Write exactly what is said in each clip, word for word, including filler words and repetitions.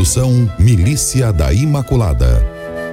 Produção Milícia da Imaculada.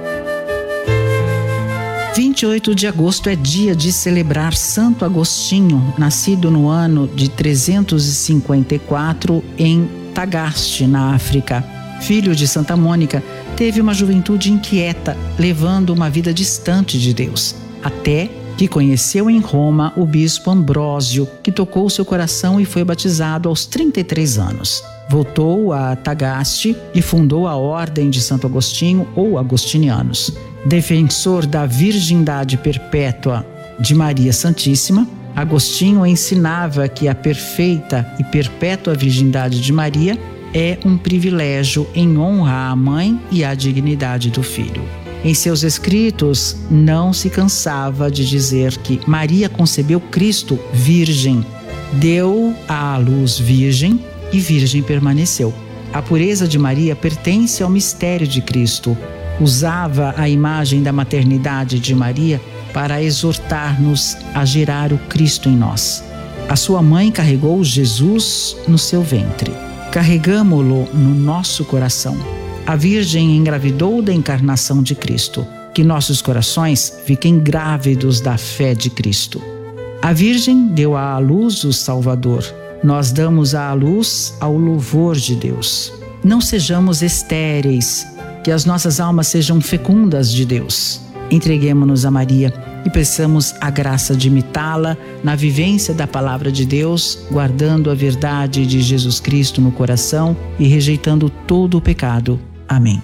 vinte e oito de agosto é dia de celebrar Santo Agostinho, nascido no ano de trezentos e cinquenta e quatro em Tagaste, na África. Filho de Santa Mônica, teve uma juventude inquieta, levando uma vida distante de Deus, até que conheceu em Roma o bispo Ambrósio, que tocou seu coração e foi batizado aos trinta e três anos. Voltou a Tagaste e fundou a Ordem de Santo Agostinho, ou Agostinianos. Defensor da virgindade perpétua de Maria Santíssima, Agostinho ensinava que a perfeita e perpétua virgindade de Maria é um privilégio em honra à mãe e à dignidade do filho. Em seus escritos, não se cansava de dizer que Maria concebeu Cristo virgem, deu à luz virgem e virgem permaneceu. A pureza de Maria pertence ao mistério de Cristo. Usava a imagem da maternidade de Maria para exortar-nos a gerar o Cristo em nós. A sua mãe carregou Jesus no seu ventre. Carregamo-lo no nosso coração. A Virgem engravidou da encarnação de Cristo. Que nossos corações fiquem grávidos da fé de Cristo. A Virgem deu à luz o Salvador. Nós damos à luz ao louvor de Deus. Não sejamos estéreis, que as nossas almas sejam fecundas de Deus. Entreguemo-nos a Maria e peçamos a graça de imitá-la na vivência da palavra de Deus, guardando a verdade de Jesus Cristo no coração e rejeitando todo o pecado. Amém.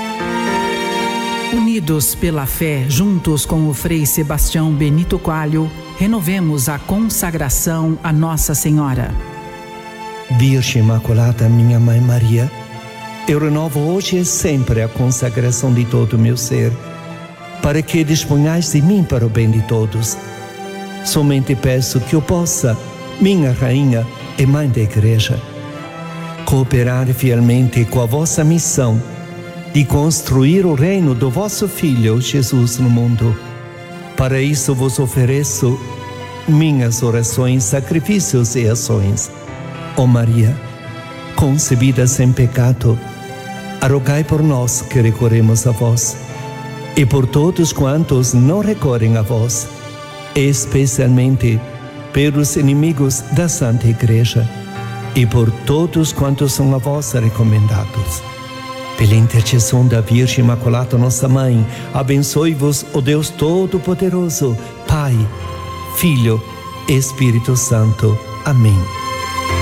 Unidos pela fé, juntos com o Frei Sebastião Benito Coelho, renovemos a consagração a Nossa Senhora. Virgem Imaculada, minha Mãe Maria, eu renovo hoje e sempre a consagração de todo o meu ser, para que disponhais de mim para o bem de todos. Somente peço que eu possa, minha Rainha e Mãe da Igreja, cooperar fielmente com a vossa missão de construir o reino do vosso Filho Jesus no mundo. Para isso vos ofereço minhas orações, sacrifícios e ações. Ó Maria, concebida sem pecado, rogai por nós que recorremos a vós, e por todos quantos não recorrem a vós, especialmente pelos inimigos da Santa Igreja, e por todos quantos são a vós recomendados. Pela intercessão da Virgem Imaculada, nossa Mãe, abençoe-vos o Deus Todo-Poderoso, Pai, Filho e Espírito Santo. Amém.